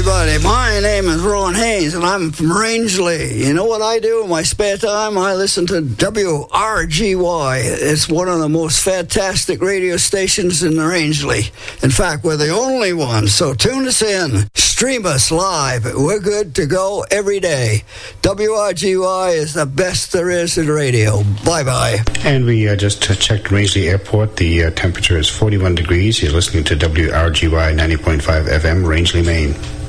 everybody. My name is Ron Haynes, and I'm from Rangeley. You know what I do in my spare time? I listen to WRGY. It's one of the most fantastic radio stations in Rangeley. In fact, we're the only one, so tune us in. Stream us live. We're good to go every day. WRGY is the best there is in radio. Bye-bye. And we just checked Rangeley Airport. The temperature is 41 degrees. You're listening to WRGY 90.5 FM, Rangeley, Maine.